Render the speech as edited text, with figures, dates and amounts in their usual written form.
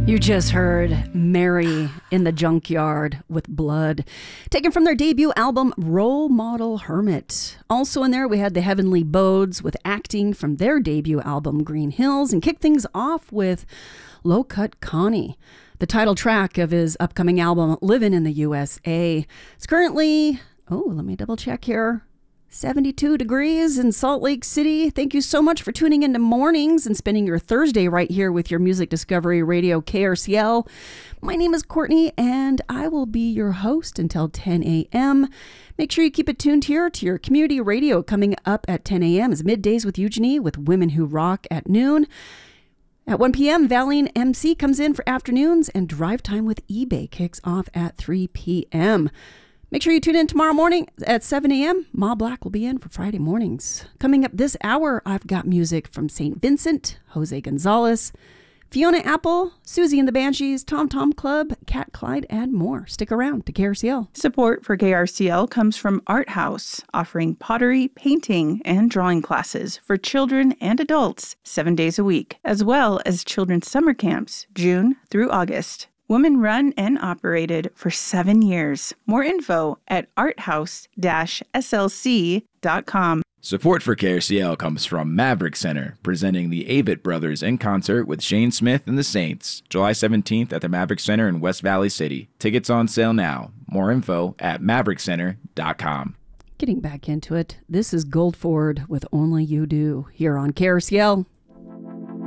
You just heard Mary in the Junkyard with Blood, taken from their debut album Role Model Hermit. Also in there we had the Heavenly Bodes with Acting from their debut album Green Hills, and kicked things off with Low Cut Connie, the title track of his upcoming album Livin' in the USA. It's currently, let me double check here, 72 degrees in Salt Lake City. Thank you so much for tuning into mornings and spending your Thursday right here with your Music Discovery Radio KRCL. My name is Courtney, and I will be your host until 10 a.m. Make sure you keep it tuned here to your community radio. Coming up at 10 a.m. is Middays with Eugenie with Women Who Rock at noon. At 1 p.m., Valine MC comes in for afternoons, and Drive Time with eBay kicks off at 3 p.m. Make sure you tune in tomorrow morning at 7 a.m. Ma Black will be in for Friday mornings. Coming up this hour, I've got music from St. Vincent, Jose Gonzalez, Fiona Apple, Susie and the Banshees, Tom Tom Club, Cat Clyde, and more. Stick around to KRCL. Support for KRCL comes from Art House, offering pottery, painting, and drawing classes for children and adults 7 days a week, as well as children's summer camps, June through August. Women run and operated for 7 years. More info at arthouse-slc.com. Support for KRCL comes from Maverick Center, presenting the Avett Brothers in concert with Shane Smith and the Saints, July 17th at the Maverick Center in West Valley City. Tickets on sale now. More info at maverickcenter.com. Getting back into it, this is Goldford with Only You Do here on KRCL.